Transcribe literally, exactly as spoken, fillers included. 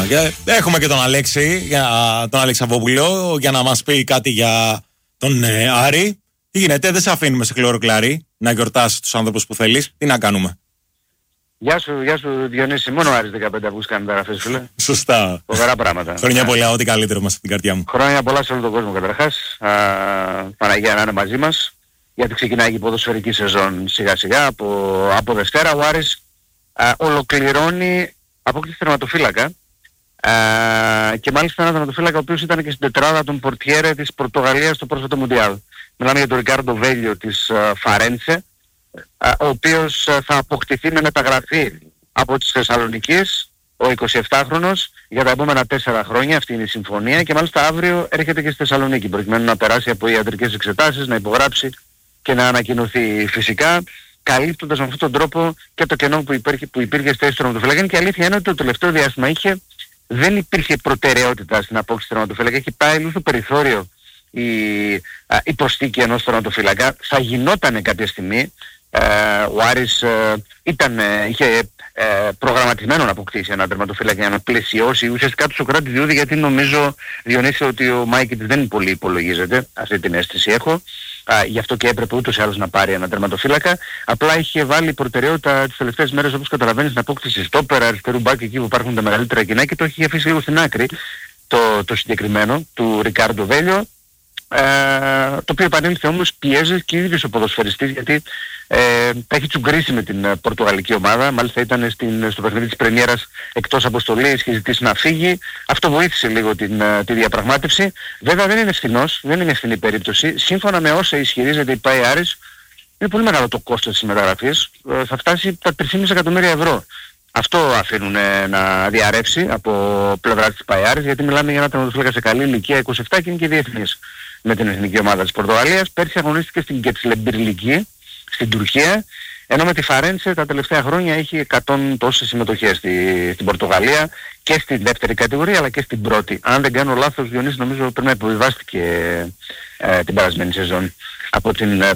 Και έχουμε και τον Αλέξη, για, τον Αλεξαβόπουλο, για να μας πει κάτι για τον ε, Άρη. Τι γίνεται, δεν σε αφήνουμε σε χλωροκλάρι να γιορτάσεις τους άνθρωπους που θέλεις. Τι να κάνουμε? Γεια σου, γεια σου Διονύση. Μόνο ο Άρης δεκαπέντε Αυγούστου κάνει μεταγραφές, φίλε. Σωστά. Φοβερά πράγματα. Χρόνια πολλά, ό,τι καλύτερο μας στην καρδιά μου. Χρόνια πολλά σε όλο τον κόσμο καταρχάς. Α, Παναγία να είναι μαζί μας. Γιατί ξεκινάει και η ποδοσφαιρική σεζόν σιγά σιγά. Από, από Δευτέρα ο Άρης α, ολοκληρώνει απόκτηση τερματοφύλακα. Α, και μάλιστα ένα τερματοφύλακα ο οποίος ήταν και στην τετράδα των πορτιέρε της Πορτογαλίας στο πρόσφατο Μουντιάλ. Μιλάμε για τον Ρικάρντο Βέλιο της Φαρέντσε, ο οποίος θα αποκτηθεί με μεταγραφή από τις Θεσσαλονικής, ο εικοσιεπτάχρονος, για τα επόμενα τέσσερα χρόνια. Αυτή είναι η συμφωνία και μάλιστα αύριο έρχεται και στη Θεσσαλονίκη προκειμένου να περάσει από ιατρικές εξετάσεις, να υπογράψει και να ανακοινωθεί φυσικά, καλύπτοντας με αυτόν τον τρόπο και το κενό που υπήρχε, που υπήρχε στη θέση του τερματοφύλακα. Και η αλήθεια είναι ότι το τελευταίο διάστημα είχε, δεν υπήρχε προτεραιότητα στην απόκτηση του τερματοφύλακα. Έχει πάει λίγο στο περιθώριο η, α, η προσθήκη ενός τερματοφύλακα. Θα γινότανε κάποια στιγμή. Ε, ο Άρης ε, ήταν, ε, είχε ε, προγραμματισμένο να αποκτήσει ένα τερματοφύλακα για να πλαισιώσει ουσιαστικά του Σοκράτη Διούδη, γιατί νομίζω, Διονύση, ότι ο Μάικιτς δεν πολύ υπολογίζεται, αυτή την αίσθηση έχω. Α, γι' αυτό και έπρεπε ούτως ή άλλως να πάρει ένα τερματοφύλακα. Απλά είχε βάλει προτεραιότητα τις τελευταίες μέρες, όπως καταλαβαίνεις, στην απόκτηση στόπερα, αριστερού μπακ, εκεί που υπάρχουν τα μεγαλύτερα κοινά, και το έχει αφήσει λίγο στην άκρη το, το συγκεκριμένο του Ρικάρντο Βέλιο. Ε, το οποίο επανήλθε όμως, πιέζει και ίδιος ο ποδοσφαιριστής, γιατί ε, τα έχει τσουγκρίσει με την πορτογαλική ομάδα. Μάλιστα ήταν στην, στο παιχνίδι της πρεμιέρας εκτός αποστολής, είχε ζητήσει να φύγει. Αυτό βοήθησε λίγο την, τη διαπραγμάτευση. Βέβαια δεν είναι ευθυνός, δεν είναι ευθυνή περίπτωση. Σύμφωνα με όσα ισχυρίζεται η ΠΑΕ Άρης, είναι πολύ μεγάλο το κόστος της μεταγραφής. Ε, θα φτάσει τα τρία κόμμα πέντε εκατομμύρια ευρώ. Αυτό αφήνουν ε, να διαρρεύσει από πλευρά της ΠΑΕ Άρης, γιατί μιλάμε για ένα τερματοφύλακα σε καλή ηλικία, είκοσι επτά, και είναι και διεθνής με την εθνική ομάδα της Πορτογαλίας. Πέρσι αγωνίστηκε στην Κετσλεμπιρλική στην Τουρκία, ενώ με τη Φαρέντσε τα τελευταία χρόνια έχει εκατό τόσες συμμετοχές στη, στην Πορτογαλία, και στην δεύτερη κατηγορία αλλά και στην πρώτη. Αν δεν κάνω λάθος, Διονύση, νομίζω πρέπει να υποβιβάστηκε ε, την περασμένη σεζόν από την